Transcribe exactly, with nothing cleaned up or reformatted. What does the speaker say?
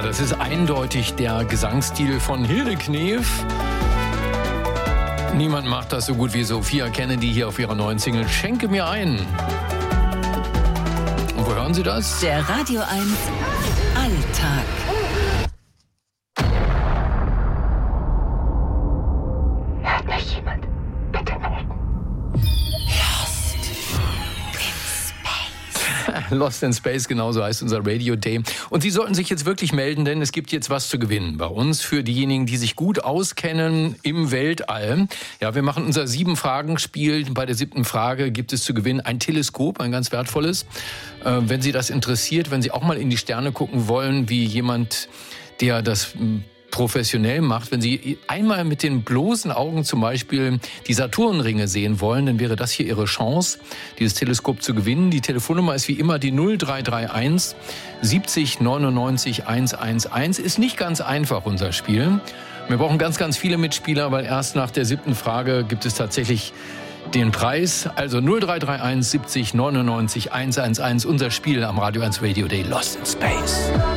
das ist eindeutig der Gesangsstil von Hilde Knef. Niemand macht das so gut wie Sophia Kennedy hier auf ihrer neuen Single Schenke mir ein. Und wo hören Sie das? Der Radio eins Alltag. Hört mich jemand? Bitte melden. Lost in Space, genauso heißt unser Radio Day. Und Sie sollten sich jetzt wirklich melden, denn es gibt jetzt was zu gewinnen bei uns für diejenigen, die sich gut auskennen im Weltall. Ja, wir machen unser Sieben-Fragen-Spiel. Bei der siebten Frage gibt es zu gewinnen ein Teleskop, ein ganz wertvolles. Äh, wenn Sie das interessiert, wenn Sie auch mal in die Sterne gucken wollen, wie jemand, der das professionell macht, wenn Sie einmal mit den bloßen Augen zum Beispiel die Saturnringe sehen wollen, dann wäre das hier Ihre Chance, dieses Teleskop zu gewinnen. Die Telefonnummer ist wie immer die null drei drei eins siebzig neunundneunzig hundertelf. Ist nicht ganz einfach, unser Spiel. Wir brauchen ganz, ganz viele Mitspieler, weil erst nach der siebten Frage gibt es tatsächlich den Preis. Also null drei drei eins siebzig neunundneunzig hundertelf, unser Spiel am Radio eins Radio Day Lost in Space.